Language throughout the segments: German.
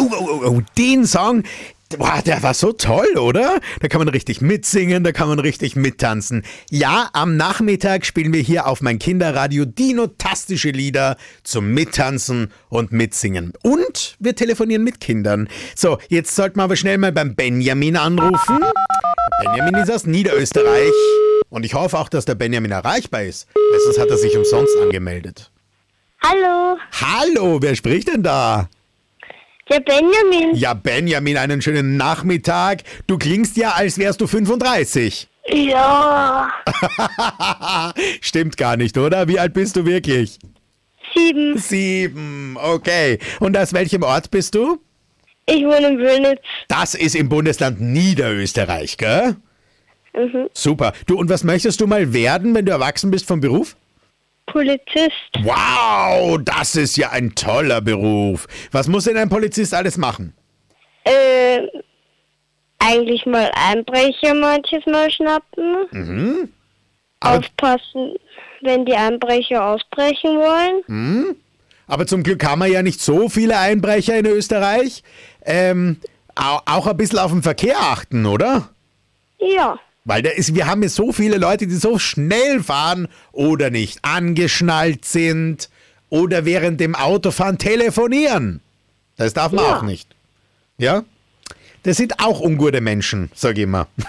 Den Song, boah, der war so toll, oder? Da kann man richtig mitsingen, da kann man richtig mittanzen. Ja, am Nachmittag spielen wir hier auf mein Kinderradio dinotastische Lieder zum Mittanzen und Mitsingen. Und wir telefonieren mit Kindern. So, jetzt sollten wir aber schnell mal beim Benjamin anrufen. Benjamin ist aus Niederösterreich. Und ich hoffe auch, dass der Benjamin erreichbar ist. Weil sonst hat er sich umsonst angemeldet. Hallo, Hallo, wer spricht denn da? der Benjamin. Ja, Benjamin, einen schönen Nachmittag. Du klingst ja, als wärst du 35. Ja, Stimmt gar nicht, oder? Wie alt bist du wirklich? 7. 7, okay. Und aus welchem Ort bist du? Ich wohne in Wöhnitz. Das ist im Bundesland Niederösterreich, gell? Super. Du, und was möchtest du mal werden, wenn du erwachsen bist vom Beruf? Polizist. Wow, das ist ja ein toller Beruf. Was muss denn ein Polizist alles machen? Eigentlich mal Einbrecher manches Mal schnappen. Aber- Aufpassen, wenn die Einbrecher ausbrechen wollen. Aber zum Glück haben wir ja nicht so viele Einbrecher in Österreich. Auch ein bisschen auf den Verkehr achten, oder? Ja, Weil wir haben ja so viele Leute, die so schnell fahren oder nicht angeschnallt sind oder während dem Autofahren telefonieren. Das darf man Ja. auch nicht. Ja? Das sind auch ungute Menschen, sag ich mal.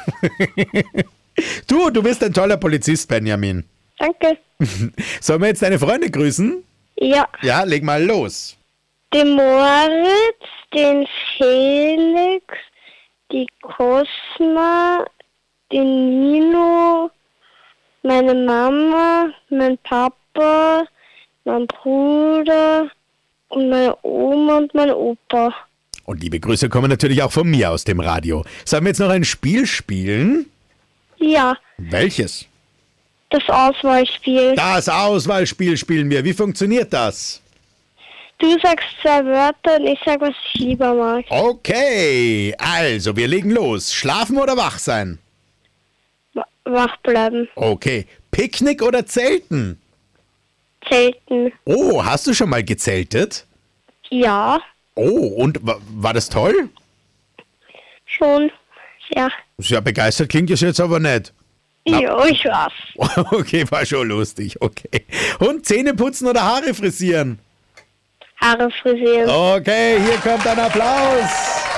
Du bist ein toller Polizist, Benjamin. danke. Sollen wir jetzt deine Freunde grüßen? Ja, Ja, leg mal los. den Moritz, den Felix, die Cosma, den Nino, meine Mama, mein Papa, mein Bruder und meine Oma und mein Opa. Und liebe Grüße kommen natürlich auch von mir aus dem Radio. Sollen wir jetzt noch ein Spiel spielen? Ja, Welches? das Auswahlspiel. Das Auswahlspiel spielen wir. Wie funktioniert das? Du sagst 2 Wörter und ich sag, was ich lieber mag. Okay, also wir legen los. Schlafen oder wach sein? Wach bleiben. Okay, Picknick oder Zelten? Zelten. Oh, hast du schon mal gezeltet? Ja, Oh, und war das toll? schon. Ja. Sehr begeistert klingt es jetzt aber nicht. Ja, ich weiß. Okay, war schon lustig, okay. Und Zähne putzen oder Haare frisieren? Haare frisieren. Okay, hier kommt ein Applaus.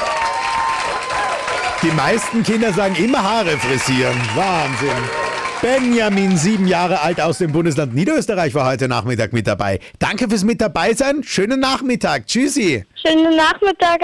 Die meisten Kinder sagen immer Haare frisieren. Wahnsinn. Benjamin, 7 Jahre alt aus dem Bundesland Niederösterreich, war heute Nachmittag mit dabei. Danke fürs mit dabei sein. Schönen Nachmittag. Tschüssi. Schönen Nachmittag.